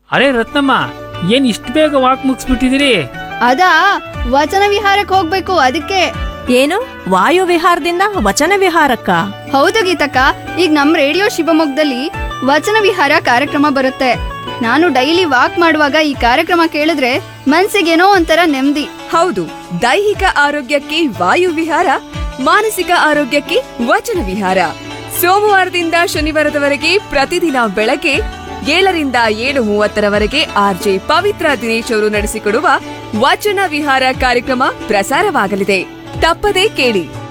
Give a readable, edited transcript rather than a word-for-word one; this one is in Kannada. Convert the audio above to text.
ಅರೆ ರತ್ನಮ್ಮ, ಏನ್ ಇಷ್ಟು ಬೇಗ ವಾಕ್ ಮುಗಿಸ್ಬಿಟ್ಟಿದಿರಿ? ಅದಾ, ವಚನ ವಿಹಾರಕ್ಕೆ ಹೋಗ್ಬೇಕು ಅದಕ್ಕೆ. ಏನು ವಾಯು ವಿಹಾರದಿಂದ ವಚನ ವಿಹಾರಕ್ಕ? ಹೌದು ಗೀತಕ್ಕ, ಈಗ ನಮ್ ರೇಡಿಯೋ ಶಿವಮೊಗ್ಗದಲ್ಲಿ ವಚನ ವಿಹಾರ ಕಾರ್ಯಕ್ರಮ ಬರುತ್ತೆ. ನಾನು ಡೈಲಿ ವಾಕ್ ಮಾಡುವಾಗ ಈ ಕಾರ್ಯಕ್ರಮ ಕೇಳಿದ್ರೆ ಮನ್ಸಿಗೇನೋ ಒಂಥರ ನೆಮ್ಮದಿ. ಹೌದು, ದೈಹಿಕ ಆರೋಗ್ಯಕ್ಕೆ ವಾಯು ವಿಹಾರ, ಮಾನಸಿಕ ಆರೋಗ್ಯಕ್ಕೆ ವಚನ ವಿಹಾರ. ಸೋಮವಾರದಿಂದ ಶನಿವಾರದವರೆಗೆ ಪ್ರತಿದಿನ ಬೆಳಗ್ಗೆ 7ರಿಂದ 7:30 ಆರ್ಜೆ ಪವಿತ್ರ ದಿನೇಶ್ ಅವರು ನಡೆಸಿಕೊಡುವ ವಚನ ವಿಹಾರ ಕಾರ್ಯಕ್ರಮ ಪ್ರಸಾರವಾಗಲಿದೆ. ತಪ್ಪದೇ ಕೇಳಿ.